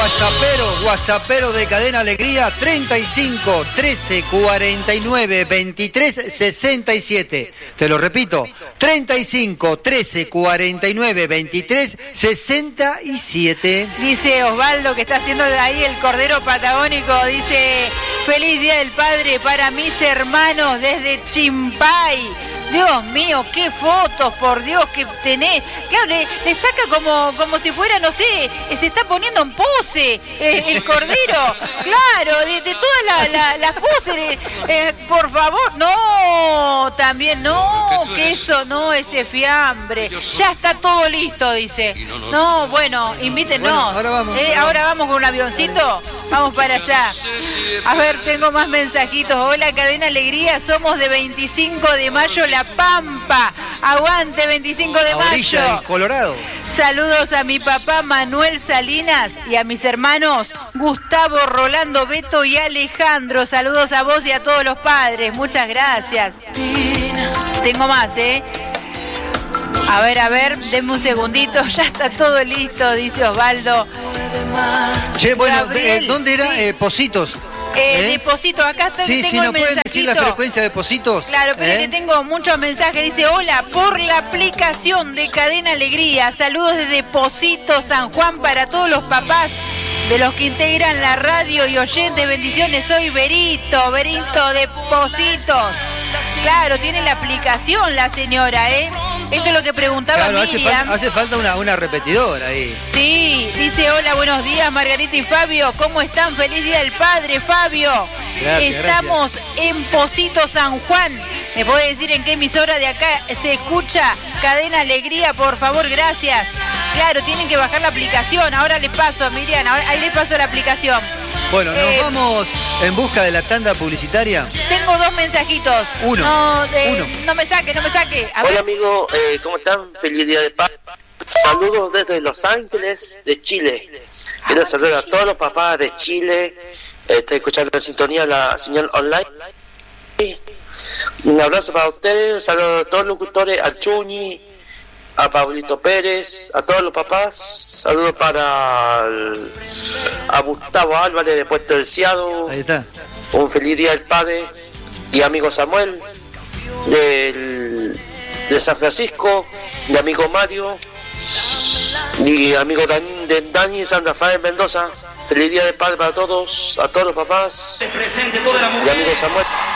WhatsAppero de Cadena Alegría, 35 13 49 23 67. Te lo repito, 35 13 49 23 67. Dice Osvaldo, que está haciendo ahí el cordero patagónico, dice: feliz Día del Padre para mis hermanos desde Chimpay. Dios mío, qué fotos, por Dios, que tenés. Claro, le saca como si fuera, no sé, se está poniendo en pose el cordero. Claro, de todas las poses. Por favor, no, también no, que eso no, ese fiambre. Ya está todo listo, dice. No, bueno, invítenos. Ahora vamos con un avioncito. Vamos para allá. A ver, tengo más mensajitos. Hola, Cadena Alegría, somos de 25 de mayo, La Pampa. Aguante, 25 de mayo. Colorado. Saludos a mi papá Manuel Salinas y a mis hermanos Gustavo, Rolando, Beto y Alejandro. Saludos a vos y a todos los padres. Muchas gracias. Tengo más, A ver, denme un segundito. Ya está todo listo, dice Osvaldo. Che, bueno, Gabriel, ¿dónde era? sí. Positos. Depósito, acá tengo si el nos pueden mensajito. decir la frecuencia de Positos. Claro, pero que tengo muchos mensajes. Dice: hola, por la aplicación de Cadena Alegría. Saludos desde Positos, San Juan, para todos los papás de los que integran la radio y oyentes. Bendiciones, soy Berito de Positos. Claro, tiene la aplicación la señora, Esto es lo que preguntaba Miriam. Hace falta una repetidora ahí. Sí, dice: hola, buenos días, Margarita y Fabio. ¿Cómo están? Feliz Día del Padre, Fabio. Estamos en Positos, San Juan. ¿Me puede decir en qué emisora de acá se escucha Cadena Alegría, por favor? Gracias. Claro, tienen que bajar la aplicación. Ahora les paso, Miriam, ahí les paso la aplicación. Bueno, nos vamos en busca de la tanda publicitaria. Tengo dos mensajitos. Uno. No me saque. Hola, amigo, ¿cómo están? Feliz Día de Paz. Saludos desde Los Ángeles, de Chile. Quiero saludar a todos los papás de Chile. Estoy escuchando en sintonía la señal online. Un abrazo para ustedes. Saludos a todos los locutores, a Chuñi, a Pablito Pérez, a todos los papás. Saludos a Gustavo Álvarez de Puerto del Ciado. Ahí está. Un feliz Día del Padre. Y amigo Samuel de San Francisco, de amigo Mario y amigo Dani San Rafael Mendoza. Feliz Día del Padre para todos, a todos los papás y amigo Samuel.